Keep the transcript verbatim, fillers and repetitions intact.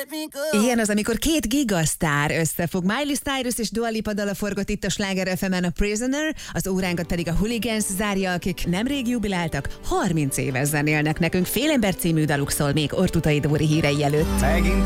Ilyen az, amikor két gigasztár összefog. Miley Cyrus és Dua Lipa dala forgott itt a Sláger ef emen, a Prisoner, az óránkat pedig a Hooligans zárja, akik nemrég jubiláltak, harminc éve zenélnek nekünk. Félember című daluk szól még Ortutai Dóri hírei előtt.